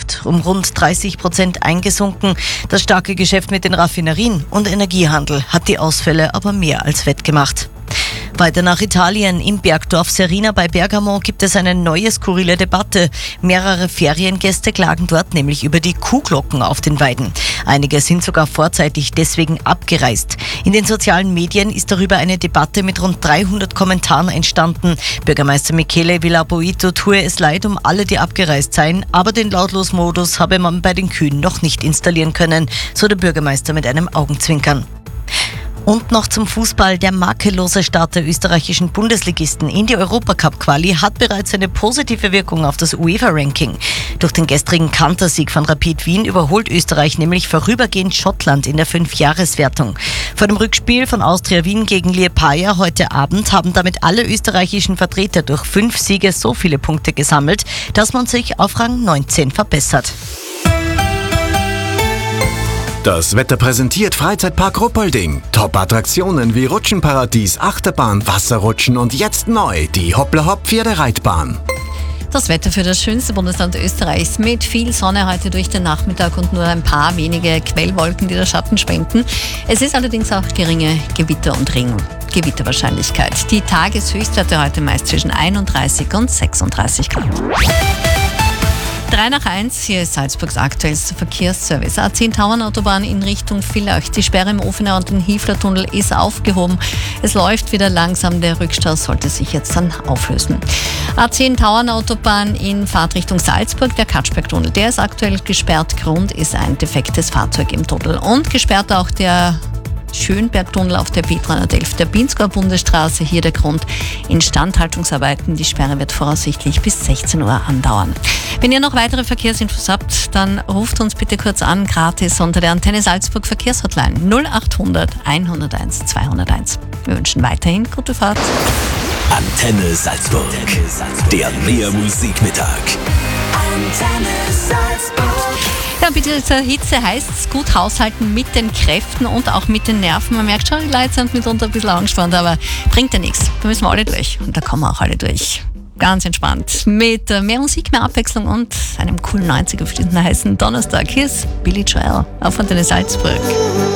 ist um rund 30% eingesunken. Das starke Geschäft mit den Raffinerien und Energiehandel hat die Ausfälle aber mehr als wettgemacht. Weiter nach Italien. Im Bergdorf Serina bei Bergamo gibt es eine neue skurrile Debatte. Mehrere Feriengäste klagen dort nämlich über die Kuhglocken auf den Weiden. Einige sind sogar vorzeitig deswegen abgereist. In den sozialen Medien ist darüber eine Debatte mit rund 300 Kommentaren entstanden. Bürgermeister Michele Villaboito tue es leid um alle, die abgereist seien, aber den Lautlosmodus habe man bei den Kühen noch nicht installieren können, so der Bürgermeister mit einem Augenzwinkern. Und noch zum Fußball. Der makellose Start der österreichischen Bundesligisten in die Europacup-Quali hat bereits eine positive Wirkung auf das UEFA-Ranking. Durch den gestrigen Kantersieg von Rapid Wien überholt Österreich nämlich vorübergehend Schottland in der 5-Jahres-Wertung. Vor dem Rückspiel von Austria Wien gegen Liepaja heute Abend haben damit alle österreichischen Vertreter durch 5 Siege so viele Punkte gesammelt, dass man sich auf Rang 19 verbessert. Das Wetter präsentiert Freizeitpark Ruppolding. Top-Attraktionen wie Rutschenparadies, Achterbahn, Wasserrutschen und jetzt neu die Hoppla-Hopp-Pferdereitbahn. Das Wetter für das schönste Bundesland Österreichs mit viel Sonne heute durch den Nachmittag und nur ein paar wenige Quellwolken, die der Schatten spenden. Es ist allerdings auch geringe Gewitter- und Gewitterwahrscheinlichkeit. Die Tageshöchstwerte heute meist zwischen 31 und 36 Grad. 3 nach 1, hier ist Salzburgs aktuellster Verkehrsservice. A10 Tauernautobahn in Richtung Villach. Die Sperre im Ofener und den Hiefler-Tunnel ist aufgehoben. Es läuft wieder langsam, der Rückstau sollte sich jetzt dann auflösen. A10 Tauernautobahn in Fahrtrichtung Salzburg, der Katschberg-Tunnel, der ist aktuell gesperrt. Grund ist ein defektes Fahrzeug im Tunnel. Und gesperrt auch der Schönbergtunnel auf der B311 der Pinzgauer Bundesstraße. Hier der Grund: Instandhaltungsarbeiten. Die Sperre wird voraussichtlich bis 16 Uhr andauern. Wenn ihr noch weitere Verkehrsinfos habt, dann ruft uns bitte kurz an, gratis unter der Antenne Salzburg Verkehrshotline 0800 101 201. Wir wünschen weiterhin gute Fahrt. Antenne Salzburg, der Mehr-Musik-Mittag. Antenne Salzburg. Ja, bei dieser Hitze heißt es gut haushalten mit den Kräften und auch mit den Nerven. Man merkt schon, die Leute sind mitunter ein bisschen angespannt, aber bringt ja nichts. Da müssen wir alle durch und da kommen wir auch alle durch. Ganz entspannt. Mit mehr Musik, mehr Abwechslung und einem coolen 90er für diesen heißen Donnerstag. Hier ist Billy Joel auf Antenne Salzburg.